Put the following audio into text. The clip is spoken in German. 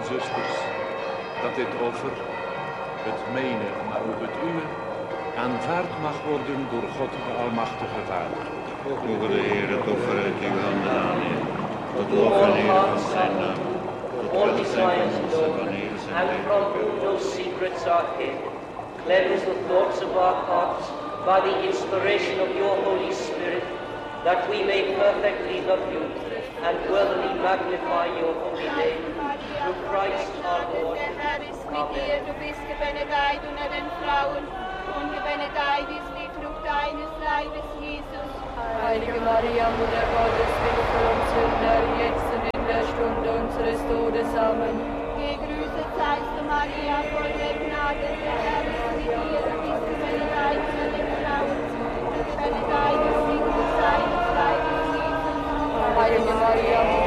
zusters, dat dit offer, het mijne, maar ook het uwe, aanvaard mag worden door God de Almachtige Vader. Mogen de Heer het offer uit uw handen aannemen, tot lof en eer van zijn naam, tot welzijn van onze wanneer zijn and from whom no secrets are hid. Cleanse the thoughts of our hearts by the inspiration of your Holy Spirit, that we may perfectly love you and worthily magnify your holy name. Through Christ our Lord. Der Herr ist mit dir, du bist gebenedeit unter den Frauen und gebenedeit ist die Frucht deines Leibes, Jesus. Heilige Maria, Mutter Gottes, bitte für uns Sünder, jetzt und in der Stunde unseres Todes. Amen. Gegrüßet seist du, Maria, voll der Gnade, der Herr ist mit dir, du bist gebenedeit unter den Frauen und gebenedeit ist die Frucht deines Leibes, Jesus. Heilige Maria, Mutter